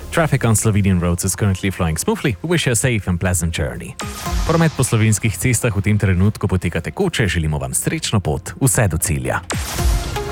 Traffic on Slovenian roads is currently flowing smoothly. We wish you a safe and pleasant journey. Promet po slovenskih cestah v tem trenutku poteka tekoče, želimo vam srečno pot, vse do cilja.